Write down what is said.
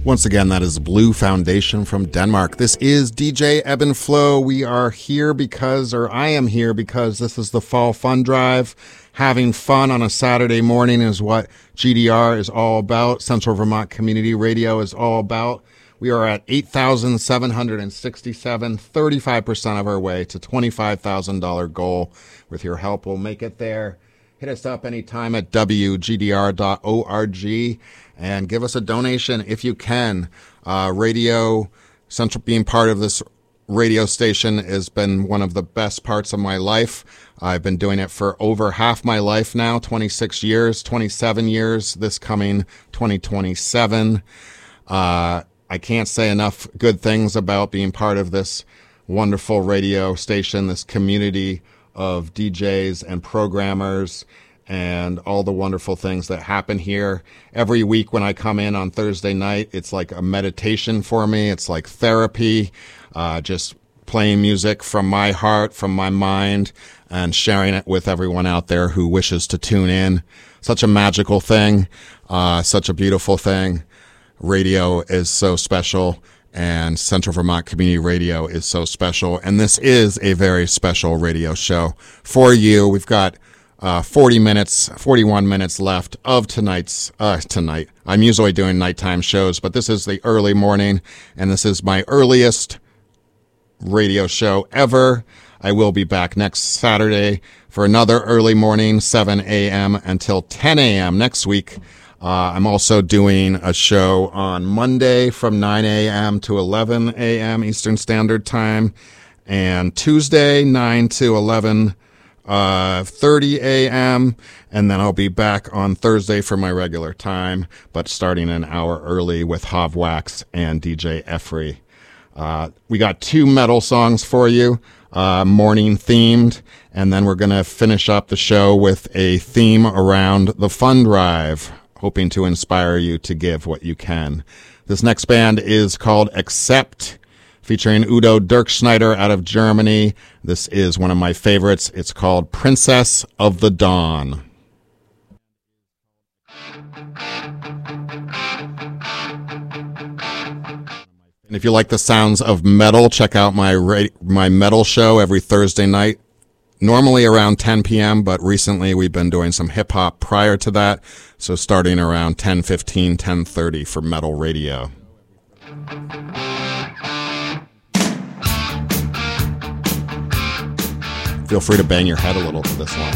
Once again, that is Blue Foundation from Denmark. This is DJ Ebb and Flow. We are here because, or I am here because this is the Fall Fun Drive. Having fun on a Saturday morning is what GDR is all about. Central Vermont Community Radio is all about. We are at 8,767, 35% of our way to $25,000 goal. With your help, we'll make it there. Hit us up anytime at wgdr.org and give us a donation if you can. Radio Central, being part of this radio station has been one of the best parts of my life. I've been doing it for over half my life now, 26 years, 27 years, this coming 2027. I can't say enough good things about being part of this wonderful radio station, this community of DJs and programmers, and all the wonderful things that happen here. Every week when I come in on Thursday night, it's like a meditation for me. It's like therapy, just playing music from my heart, from my mind, and sharing it with everyone out there who wishes to tune in. Such a magical thing, such a beautiful thing. Radio is so special, and Central Vermont Community Radio is so special. And this is a very special radio show for you. We've got 41 minutes left of tonight. I'm usually doing nighttime shows, but this is the early morning, and this is my earliest radio show ever. I will be back next Saturday for another early morning, 7 a.m. until 10 a.m. next week. I'm also doing a show on Monday from 9 a.m. to 11 a.m. Eastern Standard Time, and Tuesday 9 to 11:30 a.m. and then I'll be back on Thursday for my regular time, but starting an hour early with Hovwax and DJ Effrey. We got 2 metal songs for you, morning themed, and then we're going to finish up the show with a theme around the fun drive, hoping to inspire you to give what you can. This next band is called Accept, featuring Udo Dirkschneider out of Germany. This is one of my favorites. It's called Princess of the Dawn. And if you like the sounds of metal, check out my metal show every Thursday night, normally around 10 p.m., but recently we've been doing some hip-hop prior to that, so starting around 10:15, 10:30 for metal radio. Feel free to bang your head a little to this one.